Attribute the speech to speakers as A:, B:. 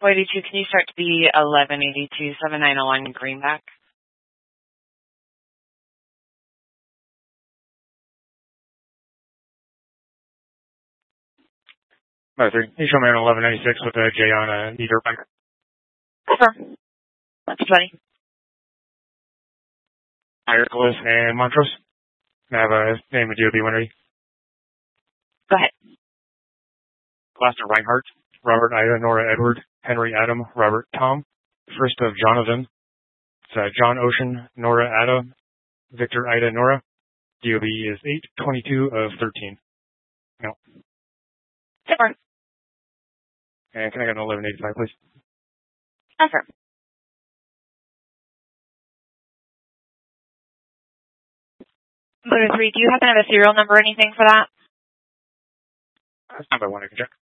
A: 482, can you start to the 1182-7901 Greenback?
B: Number 3, you show me on 1196 with a J on a dirt bike.
A: Confirm. That's funny.
B: Hercules and Montrose. I have a name of DOB when ready.
A: Go ahead.
B: Last of Reinhardt, Robert Ida, Nora Edward, Henry Adam, Robert Tom. First of Jonathan. It's John Ocean, Nora Ada, Victor Ida, Nora. DOB is 822 of 13. No.
A: Confirm.
B: And can I get an 1185, please?
A: Confirm. Motor 3, do you happen to have a serial number or anything for that?
B: That's not by one I can check.